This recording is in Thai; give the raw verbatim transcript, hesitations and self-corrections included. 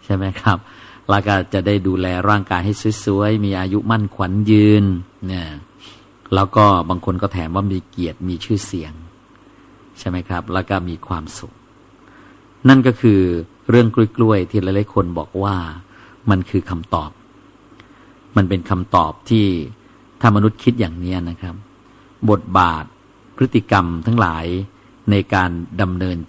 ใช่ไหมครับแล้วก็จะได้ดูแลร่างกายให้สวยๆมีอายุมั่นขวัญยืนเนี่ยแล้วก็บางคนก็แถมว่ามีเกียรติมีชื่อเสียงใช่ไหมครับแล้วก็มีความสุขนั่นก็คือเรื่องกล้วยๆที่หลายๆคนบอกว่ามันคือคำตอบมันเป็นคำตอบที่ถ้ามนุษย์คิดอย่างนี้นะครับบทบาทพฤติกรรมทั้งหลายในการดำเนิน